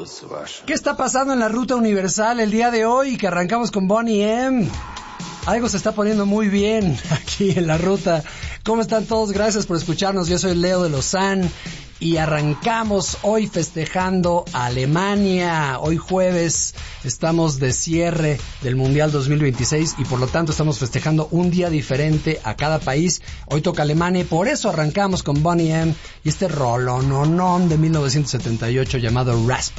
¿Qué está pasando en la ruta universal el día de hoy? Que arrancamos con Boney M. Algo se está poniendo muy bien aquí en la ruta. ¿Cómo están todos? Gracias por escucharnos. Yo soy Leo de Lozán y arrancamos hoy festejando a Alemania. Hoy jueves estamos de cierre del Mundial 2026 y por lo tanto estamos festejando un día diferente a cada país. Hoy toca Alemania y por eso arrancamos con Boney M y este rolononón de 1978 llamado Rasputin.